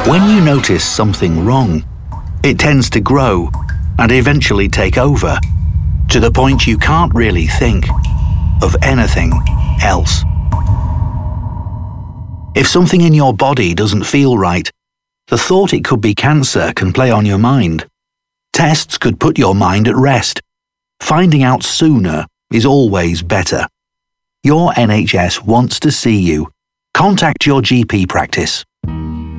When you notice something wrong, it tends to grow and eventually take over, to the point you can't really think of anything else. If something in your body doesn't feel right, the thought it could be cancer can play on your mind. Tests could put your mind at rest. Finding out sooner is always better. Your NHS wants to see you. Contact your GP practice.